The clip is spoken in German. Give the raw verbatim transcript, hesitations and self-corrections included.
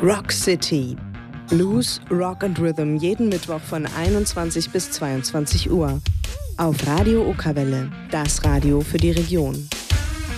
Rock City. Blues, Rock and Rhythm jeden Mittwoch von einundzwanzig bis zweiundzwanzig Uhr. Auf Radio Okerwelle, das Radio für die Region.